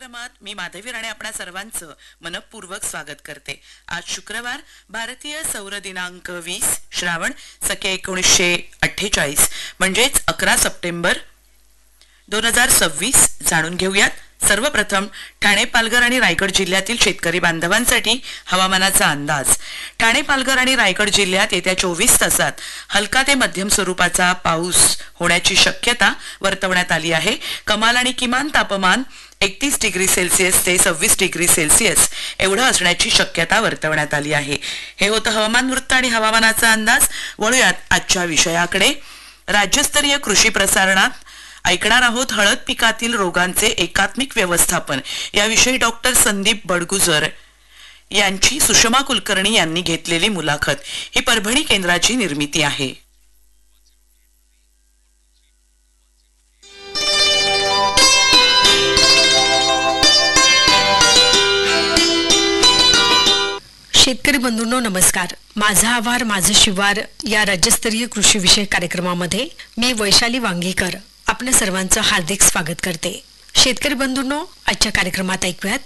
कार्यक्रमात मी माधवी राणे आपणा सर्वांचं मनपूर्वक स्वागत करते। आज शुक्रवार, भारतीय सौर दिनांक 20 श्रावण सके 1948 म्हणजेच 11 सप्टेंबर 2026 जाणून घेऊयात। सर्वप्रथम ठाणे, पालघर आणि रायगड जिल्ह्यातील शेतकरी बांधवांसाठी हवामानाचा अंदाज। ठाणे, पालघर आणि रायगड जिल्ह्यात येत्या 24 तासात हलका ते मध्यम स्वरूपाचा पाऊस होण्याची शक्यता वर्तवण्यात आली आहे। कमाल आणि किमान तापमान 31 डिग्री सेल्सिअस ते 26 डिग्री सेल्सिअस एवढं असण्याची शक्यता वर्तवण्यात आली आहे। हे होतं हवामान वृत्त आणि हवामानाचा अंदाज। वळूयात आजच्या विषयाकडे। राज्यस्तरीय कृषी प्रसारणात ऐकणार आहोत हळद पिकातील रोगांचे एकात्मिक व्यवस्थापन याविषयी डॉक्टर संदीप बडगुजर यांची सुषमा कुलकर्णी यांनी घेतलेली मुलाखत। ही परभणी केंद्राची निर्मिती आहे। शेतकरी बंधूंनो नमस्कार। माझा आवार माझं शिवार या राज्यस्तरीय कृषी विषय कार्यक्रमामध्ये मी वैशाली वांगीकर आपल्या सर्वांचं हार्दिक स्वागत करते। शेतकरी बंधूंनो, आजच्या कार्यक्रमात ऐकूयात